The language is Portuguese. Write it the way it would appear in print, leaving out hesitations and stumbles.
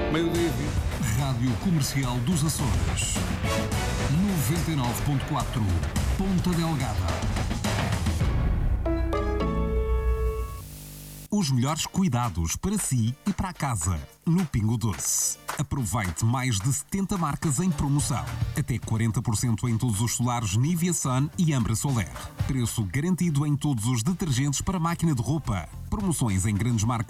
Meio-dia e 20. Rádio Comercial dos Açores. 99.4 Ponta Delgada. Os melhores cuidados para si e para a casa, no Pingo Doce. Aproveite mais de 70 marcas em promoção. Até 40% em todos os solares Nivea Sun e Ambra Soler. Preço garantido em todos os detergentes para máquina de roupa. Promoções em grandes marcas